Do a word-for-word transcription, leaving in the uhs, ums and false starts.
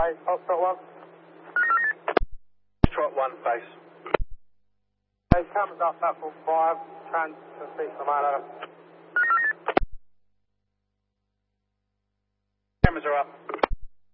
Okay, Foxtrot one. Trot one, base. Okay, cameras up, platform five, trans to speak from Manor. Cameras are up.